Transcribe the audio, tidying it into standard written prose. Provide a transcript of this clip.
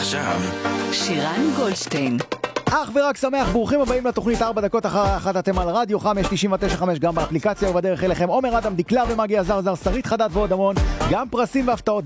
ועכשיו שירן גולדשטיין. אך ורק שמח, ברוכים הבאים לתוכנית 4 דקות אחרי אחת. אתם על רדיו 599 גם באפליקציה, ובדרך אליכם עומר אדם, דקלה ומגי עזר, שרית חדד ועוד המון, גם פרסים והפתעות